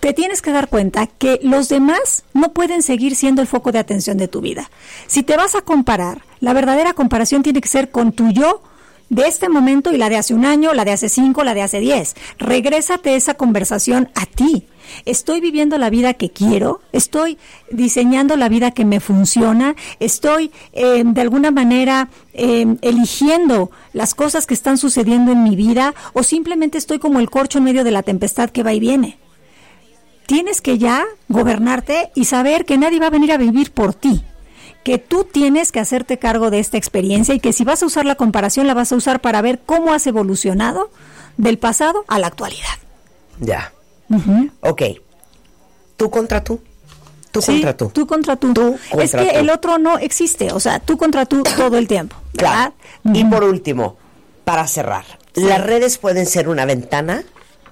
te tienes que dar cuenta que los demás no pueden seguir siendo el foco de atención de tu vida. Si te vas a comparar, la verdadera comparación tiene que ser con tu yo de este momento y la de hace un año, la de hace 5, la de hace 10. Regrésate esa conversación a ti. Estoy viviendo la vida que quiero, estoy diseñando la vida que me funciona, estoy de alguna manera eligiendo las cosas que están sucediendo en mi vida, o simplemente estoy como el corcho en medio de la tempestad que va y viene. Tienes que ya gobernarte y saber que nadie va a venir a vivir por ti, que tú tienes que hacerte cargo de esta experiencia y que si vas a usar la comparación, la vas a usar para ver cómo has evolucionado del pasado a la actualidad. Ya. Uh-huh. Ok. Tú contra tú. Tú sí, contra tú. Tú contra tú. Tú contra es que tú. el otro no existe, o sea, tú contra tú todo el tiempo, ¿verdad? Claro. Y por último, para cerrar, ¿las redes pueden ser una ventana?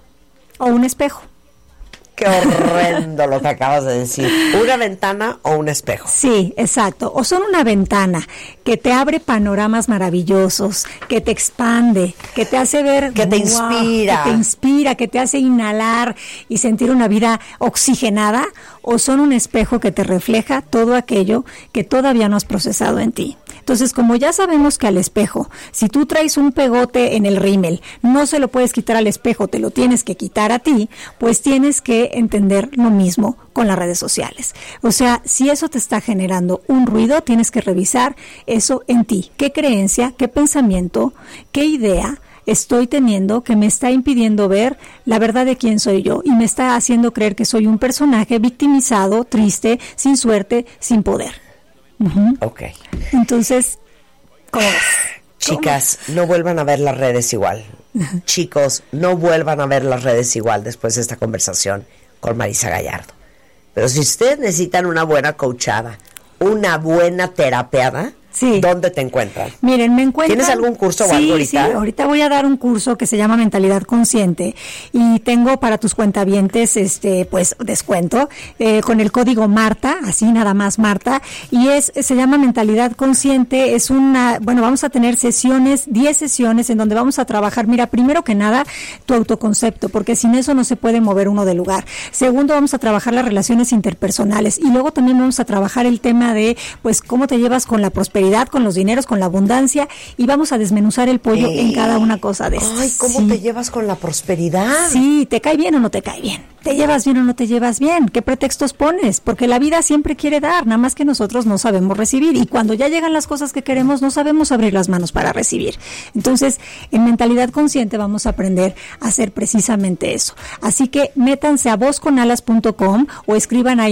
O un espejo. Qué horrendo lo que acabas de decir. ¿Una ventana o un espejo? Sí, exacto. O son una ventana que te abre panoramas maravillosos, que te expande, que te hace ver... Que te inspira. Que te inspira, que te hace inhalar y sentir una vida oxigenada. O son un espejo que te refleja todo aquello que todavía no has procesado en ti. Entonces, como ya sabemos que al espejo, si tú traes un pegote en el rímel, no se lo puedes quitar al espejo, te lo tienes que quitar a ti, pues tienes que entender lo mismo con las redes sociales. O sea, si eso te está generando un ruido, tienes que revisar eso en ti. ¿Qué creencia, qué pensamiento, qué idea estoy teniendo que me está impidiendo ver la verdad de quién soy yo y me está haciendo creer que soy un personaje victimizado, triste, sin suerte, sin poder? Uh-huh. Ok. Entonces, ¿cómo ves? Chicas, no vuelvan a ver las redes igual. Chicos, no vuelvan a ver las redes igual después de esta conversación con Marisa Gallardo. Pero si ustedes necesitan una buena coachada, una buena terapeada, sí. ¿Dónde te encuentran? Miren, me encuentran... ¿Tienes algún curso o algo ahorita? Sí, ahorita voy a dar un curso que se llama Mentalidad Consciente y tengo para tus cuentavientes pues descuento con el código Marta, así nada más Marta, y se llama Mentalidad Consciente. Es vamos a tener 10 sesiones en donde vamos a trabajar, mira, primero que nada, tu autoconcepto, porque sin eso no se puede mover uno del lugar. Segundo, vamos a trabajar las relaciones interpersonales y luego también vamos a trabajar el tema de, pues, cómo te llevas con la prosperidad, con los dineros, con la abundancia, y vamos a desmenuzar el pollo en cada una cosa de estas. Ay, ¿cómo te llevas con la prosperidad? Sí, ¿te cae bien o no te cae bien? ¿Te llevas bien o no te llevas bien? ¿Qué pretextos pones? Porque la vida siempre quiere dar, nada más que nosotros no sabemos recibir, y cuando ya llegan las cosas que queremos, no sabemos abrir las manos para recibir. Entonces, en Mentalidad Consciente vamos a aprender a hacer precisamente eso. Así que métanse a vozconalas.com o escriban a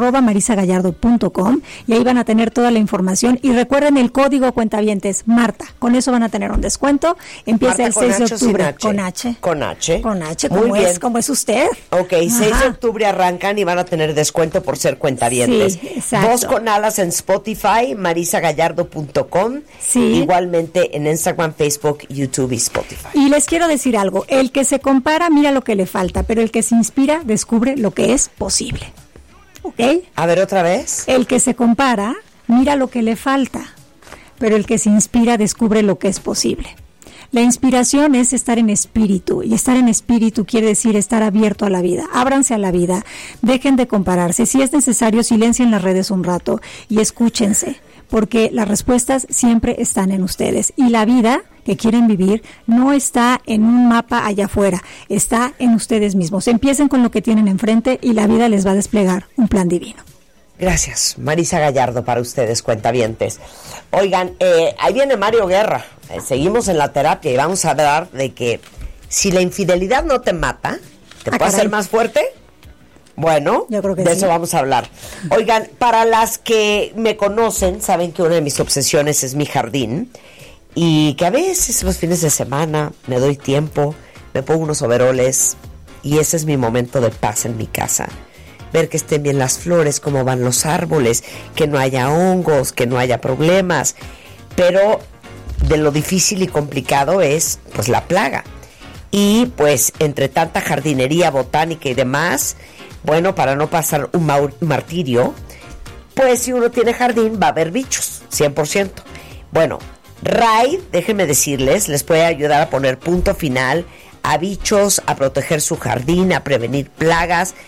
info@marisagallardo.com y ahí van a tener toda la información. Y recuerden el código cuentavientes Marta, con eso van a tener un descuento. Empieza Marta, el 6 de octubre. Con H. Con H. Con H, ¿Cómo es usted? Ok, 6 de octubre arrancan y van a tener descuento por ser cuentavientes. Sí, exacto. Voz con Alas en Spotify, marisagallardo.com. Sí. Igualmente en Instagram, Facebook, YouTube y Spotify. Y les quiero decir algo, el que se compara mira lo que le falta, pero el que se inspira descubre lo que es posible. ¿Ok? A ver, otra vez. El que se compara mira lo que le falta, pero el que se inspira descubre lo que es posible. La inspiración es estar en espíritu, y estar en espíritu quiere decir estar abierto a la vida. Ábranse a la vida, dejen de compararse. Si es necesario, silencien las redes un rato y escúchense, porque las respuestas siempre están en ustedes. Y la vida que quieren vivir no está en un mapa allá afuera, está en ustedes mismos. Empiecen con lo que tienen enfrente y la vida les va a desplegar un plan divino. Gracias, Marisa Gallardo, para ustedes, cuentavientes. Oigan, ahí viene Mario Guerra. Seguimos en la terapia y vamos a hablar de que si la infidelidad no te mata, ¿te puede hacer más fuerte? Bueno, yo creo que de sí. Eso vamos a hablar. Oigan, para las que me conocen, saben que una de mis obsesiones es mi jardín y que a veces los fines de semana me doy tiempo, me pongo unos overoles y ese es mi momento de paz en mi casa. Ver que estén bien las flores, cómo van los árboles, que no haya hongos, que no haya problemas. Pero de lo difícil y complicado es, pues, la plaga. Y, pues, entre tanta jardinería botánica y demás, bueno, para no pasar un martirio, pues, si uno tiene jardín, va a haber bichos, 100%. Bueno, Raid, déjenme decirles, les puede ayudar a poner punto final a bichos, a proteger su jardín, a prevenir plagas,